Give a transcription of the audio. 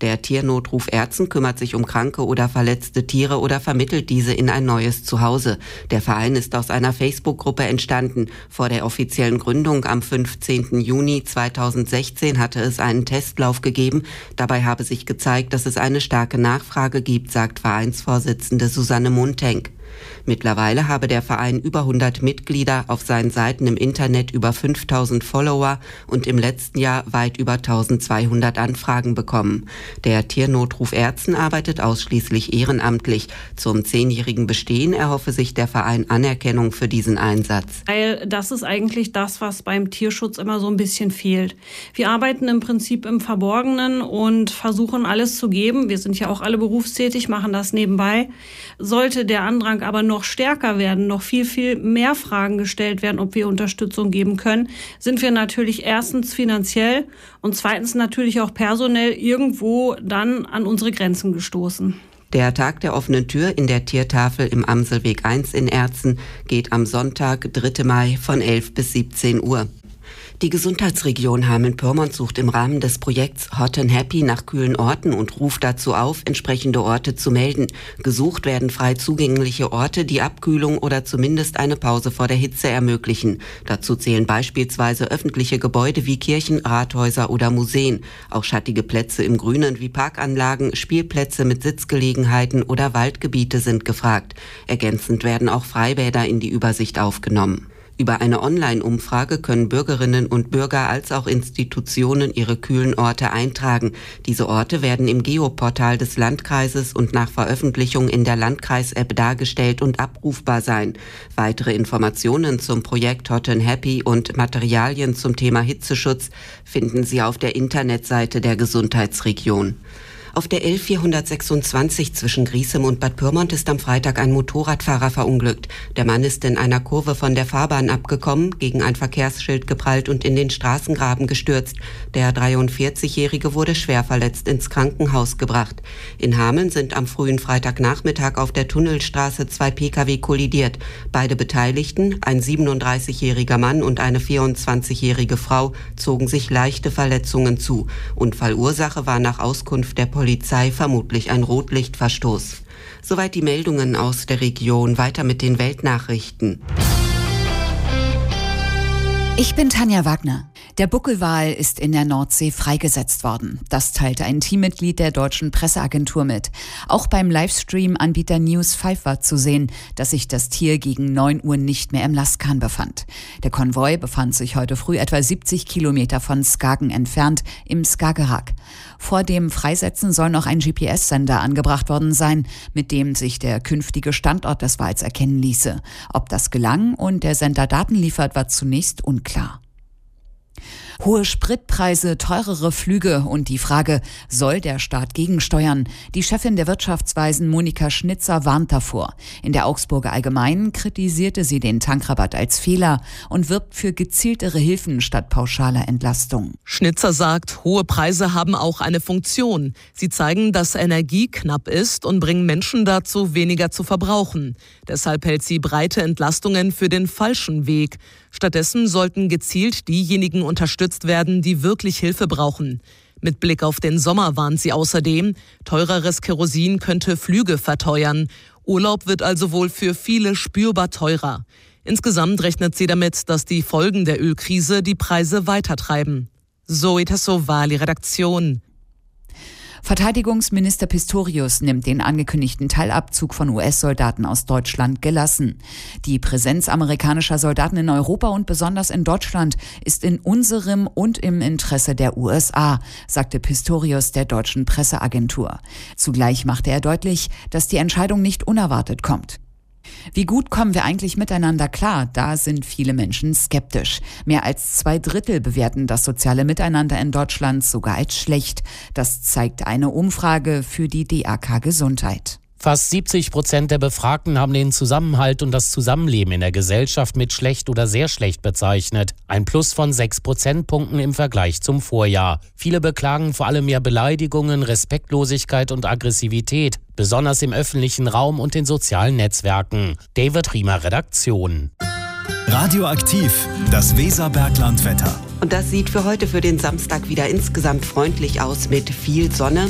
Der Tiernotruf Erzen kümmert sich um kranke oder verletzte Tiere oder vermittelt diese in ein neues Zuhause. Der Verein ist aus einer Facebook-Gruppe entstanden. Vor der offiziellen Gründung am 15. Juni 2016 hatte es einen Testlauf gegeben. Dabei habe sich gezeigt, dass es eine starke Nachfrage gibt, sagt Vereinsvorsitzende Susanne Muntenk. Mittlerweile habe der Verein über 100 Mitglieder, auf seinen Seiten im Internet über 5000 Follower und im letzten Jahr weit über 1200 Anfragen bekommen. Der Tiernotruf Erzen arbeitet ausschließlich ehrenamtlich. Zum 10-jährigen Bestehen erhoffe sich der Verein Anerkennung für diesen Einsatz. Weil das ist eigentlich das, was beim Tierschutz immer so ein bisschen fehlt. Wir arbeiten im Prinzip im Verborgenen und versuchen alles zu geben. Wir sind ja auch alle berufstätig, machen das nebenbei. Sollte der Andrang aber noch stärker werden, noch viel, viel mehr Fragen gestellt werden, ob wir Unterstützung geben können, sind wir natürlich erstens finanziell und zweitens natürlich auch personell irgendwo dann an unsere Grenzen gestoßen. Der Tag der offenen Tür in der Tiertafel im Amselweg 1 in Erzen geht am Sonntag, 3. Mai von 11 bis 17 Uhr. Die Gesundheitsregion Hameln-Pyrmont sucht im Rahmen des Projekts Hot and Happy nach kühlen Orten und ruft dazu auf, entsprechende Orte zu melden. Gesucht werden frei zugängliche Orte, die Abkühlung oder zumindest eine Pause vor der Hitze ermöglichen. Dazu zählen beispielsweise öffentliche Gebäude wie Kirchen, Rathäuser oder Museen. Auch schattige Plätze im Grünen wie Parkanlagen, Spielplätze mit Sitzgelegenheiten oder Waldgebiete sind gefragt. Ergänzend werden auch Freibäder in die Übersicht aufgenommen. Über eine Online-Umfrage können Bürgerinnen und Bürger als auch Institutionen ihre kühlen Orte eintragen. Diese Orte werden im Geoportal des Landkreises und nach Veröffentlichung in der Landkreis-App dargestellt und abrufbar sein. Weitere Informationen zum Projekt Hot and Happy und Materialien zum Thema Hitzeschutz finden Sie auf der Internetseite der Gesundheitsregion. Auf der L426 zwischen Griesem und Bad Pyrmont ist am Freitag ein Motorradfahrer verunglückt. Der Mann ist in einer Kurve von der Fahrbahn abgekommen, gegen ein Verkehrsschild geprallt und in den Straßengraben gestürzt. Der 43-Jährige wurde schwer verletzt ins Krankenhaus gebracht. In Hameln sind am frühen Freitagnachmittag auf der Tunnelstraße 2 Pkw kollidiert. Beide Beteiligten, ein 37-jähriger Mann und eine 24-jährige Frau, zogen sich leichte Verletzungen zu. Unfallursache war nach Auskunft der Polizei vermutlich ein Rotlichtverstoß. Soweit die Meldungen aus der Region. Weiter mit den Weltnachrichten. Ich bin Tanja Wagner. Der Buckelwal ist in der Nordsee freigesetzt worden. Das teilte ein Teammitglied der deutschen Presseagentur mit. Auch beim Livestream-Anbieter News5 war zu sehen, dass sich das Tier gegen 9 Uhr nicht mehr im Lastkahn befand. Der Konvoi befand sich heute früh etwa 70 Kilometer von Skagen entfernt im Skagerrak. Vor dem Freisetzen soll noch ein GPS-Sender angebracht worden sein, mit dem sich der künftige Standort des Wals erkennen ließe. Ob das gelang und der Sender Daten liefert, war zunächst unklar. Hohe Spritpreise, teurere Flüge und die Frage, soll der Staat gegensteuern? Die Chefin der Wirtschaftsweisen Monika Schnitzer warnt davor. In der Augsburger Allgemeinen kritisierte sie den Tankrabatt als Fehler und wirbt für gezieltere Hilfen statt pauschaler Entlastung. Schnitzer sagt, hohe Preise haben auch eine Funktion. Sie zeigen, dass Energie knapp ist und bringen Menschen dazu, weniger zu verbrauchen. Deshalb hält sie breite Entlastungen für den falschen Weg. Stattdessen sollten gezielt diejenigen unterstützt werden, die wirklich Hilfe brauchen. Mit Blick auf den Sommer warnt sie außerdem, teureres Kerosin könnte Flüge verteuern. Urlaub wird also wohl für viele spürbar teurer. Insgesamt rechnet sie damit, dass die Folgen der Ölkrise die Preise weitertreiben. Zoe Tassovali, Redaktion. Verteidigungsminister Pistorius nimmt den angekündigten Teilabzug von US-Soldaten aus Deutschland gelassen. Die Präsenz amerikanischer Soldaten in Europa und besonders in Deutschland ist in unserem und im Interesse der USA, sagte Pistorius der deutschen Presseagentur. Zugleich machte er deutlich, dass die Entscheidung nicht unerwartet kommt. Wie gut kommen wir eigentlich miteinander klar? Da sind viele Menschen skeptisch. Mehr als 2/3 bewerten das soziale Miteinander in Deutschland sogar als schlecht. Das zeigt eine Umfrage für die DAK Gesundheit. Fast 70% der Befragten haben den Zusammenhalt und das Zusammenleben in der Gesellschaft mit schlecht oder sehr schlecht bezeichnet. Ein Plus von 6 Prozentpunkten im Vergleich zum Vorjahr. Viele beklagen vor allem mehr Beleidigungen, Respektlosigkeit und Aggressivität, besonders im öffentlichen Raum und in sozialen Netzwerken. David Riemer, Redaktion. Radioaktiv, das Weserberglandwetter. Und das sieht für heute, für den Samstag, wieder insgesamt freundlich aus mit viel Sonne.